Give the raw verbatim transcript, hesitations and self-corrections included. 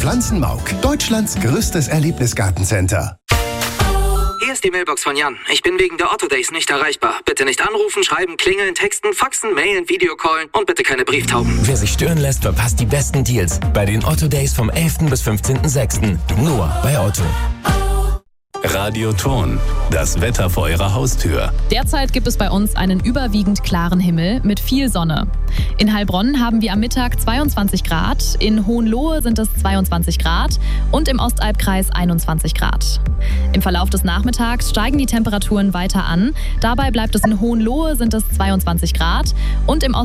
Pflanzenmauk, Deutschlands größtes Erlebnisgartencenter. Hier ist die Mailbox von Jan. Ich bin wegen der Otto Days nicht erreichbar. Bitte nicht anrufen, schreiben, klingeln, texten, faxen, mailen, Videocallen und bitte keine Brieftauben. Wer sich stören lässt, verpasst die besten Deals bei den Otto Days vom elften bis fünfzehnten sechsten Nur bei Otto. Radioton, das Wetter vor Ihrer Haustür. Derzeit gibt es bei uns einen überwiegend klaren Himmel mit viel Sonne. In Heilbronn haben wir am Mittag zweiundzwanzig Grad, in Hohenlohe sind es zweiundzwanzig Grad und im Ostalbkreis einundzwanzig Grad. Im Verlauf des Nachmittags steigen die Temperaturen weiter an. Dabei bleibt es in Hohenlohe sind es zweiundzwanzig Grad und im Ost